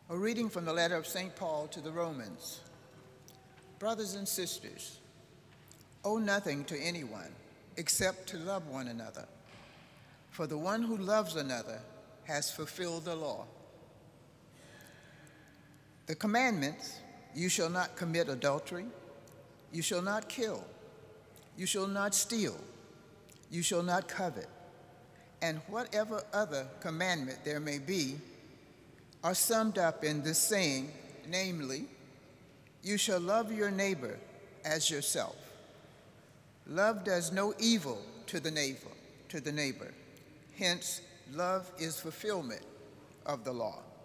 A reading from the letter of St. Paul to the Romans. Brothers and sisters, owe nothing to anyone except to love one another. For the one who loves another has fulfilled the law. The commandments: you shall not commit adultery, you shall not kill, you shall not steal, you shall not covet, and whatever other commandment there may be, are summed up in this saying, namely, you shall love your neighbor as yourself. Love does no evil to the neighbor. Hence, love is fulfillment of the law.